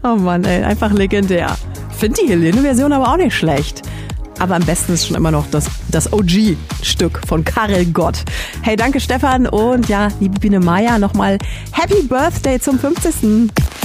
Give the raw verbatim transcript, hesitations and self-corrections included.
Oh Mann, ey, einfach legendär. Finde die Helene-Version aber auch nicht schlecht. Aber am besten ist schon immer noch das, das O G-Stück von Karel Gott. Hey, danke Stefan und ja, liebe Biene Maya, nochmal Happy Birthday zum fünfzigsten